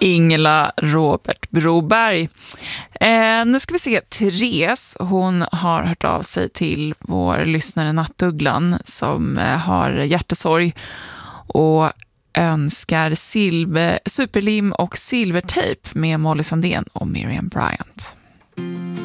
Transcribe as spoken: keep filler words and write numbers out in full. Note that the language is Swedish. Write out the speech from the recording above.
Ingela Robert Broberg. Eh, nu ska vi se, Therese, hon har hört av sig till vår lyssnare Nattugglan som eh, har hjärtesorg och önskar silver, superlim och silvertejp med Molly Sandén och Miriam Bryant.